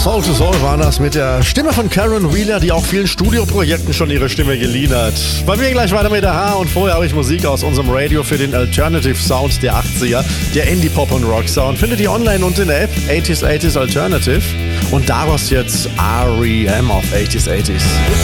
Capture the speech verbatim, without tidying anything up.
Soul to Soul war das mit der Stimme von Karen Wheeler, die auch vielen Studioprojekten schon ihre Stimme geliehen hat. Bei mir gleich weiter mit der H und vorher habe ich Musik aus unserem Radio für den Alternative Sound der achtziger, der Indie-Pop und Rock-Sound. Findet ihr online und in der App achtziger achtziger Alternative und daraus jetzt R E M auf achtziger achtziger.